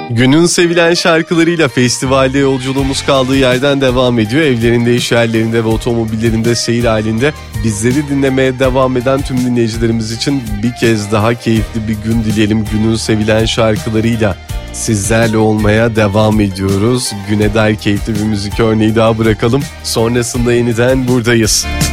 Günün sevilen şarkılarıyla festivalde yolculuğumuz kaldığı yerden devam ediyor. Evlerinde, iş yerlerinde ve otomobillerinde seyir halinde bizleri dinlemeye devam eden tüm dinleyicilerimiz için bir kez daha keyifli bir gün dileyelim. Günün sevilen şarkılarıyla sizlerle olmaya devam ediyoruz. Güne dair keyifli bir müzik örneği daha bırakalım. Sonrasında yeniden buradayız.